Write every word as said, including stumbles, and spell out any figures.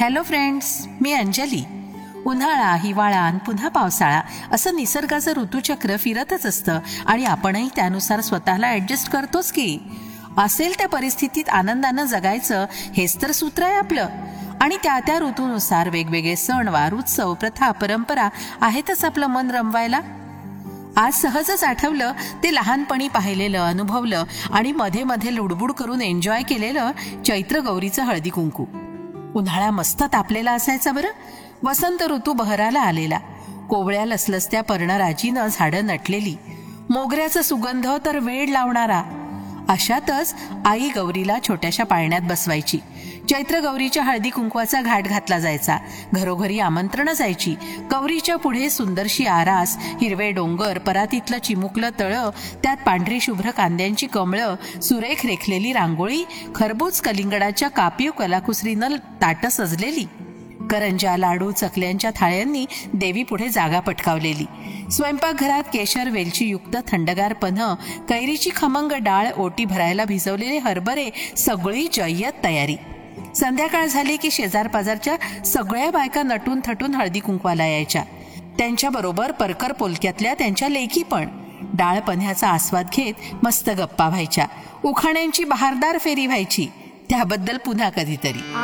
Hello friends, मी अंजली. उन्हाळा, हिवाळा आणि पुन्हा पावसाळा असं निसर्गाचं ऋतुचक्र फिरतच असतं आणि आपणही त्यानुसार स्वतःला ॲडजस्ट करतोच की. असेल त्या परिस्थितीत आनंदानं जगायचं हेच तर सूत्र आहे आपलं. आणि त्या त्या ऋतूनुसार वेगवेगळे सणवार, उत्सव, प्रथा, परंपरा आहेतच आपलं मन रमवायला. आज सहजच आठवलं ते लहानपणी पाहिलेलं, अनुभवलं आणि मध्ये मध्ये लुडबुड करून एन्जॉय केलेलं चैत्र गौरीचं हळदी कुंकू. उन्हाळा मस्त तापलेला असायचा बरं. वसंत ऋतू बहराला आलेला. कोवळ्या लसलसत्या पर्णराजीनं झाडं नटलेली. मोगऱ्याचा सुगंध तर वेड लावणारा. अशातच आई गौरीला छोट्याशा पाळण्यात बसवायची. चैत्र गौरीच्या हळदी कुंकवाचा घाट घातला जायचा. घरोघरी आमंत्रणं जायची. गौरीच्या पुढे सुंदरशी आरास, हिरवे डोंगर, परातीतलं चिमुकलं तळं, त्यात पांढरी शुभ्र कांद्यांची कमळं, सुरेख रेखलेली रांगोळी, खरबूज कलिंगडाच्या कापीव कलाकुसरीनं ताटं सजलेली. करंजा, लाडू, चकल्यांच्या थाळ्यांनी देवी पुढे जागा पटकावलेली. स्वयंपाकघरात केशर वेलची युक्त थंडगार पन्ह, कैरीची खमंग डाळ, ओटी भरायला भिजवलेले हरभरे, सगळी जय्यत तयारी. संध्याकाळ झाली की शेजार पाजारच्या सगळ्या बायका नटून थटून हळदी कुंकवाला यायच्या. त्यांच्याबरोबर परकर पोलक्यातल्या त्यांच्या लेकी पण. डाळ पन्ह्याचा आस्वाद घेत मस्त गप्पा व्हायच्या. उखाण्यांची बहारदार फेरी व्हायची. त्याबद्दल पुन्हा कधीतरी.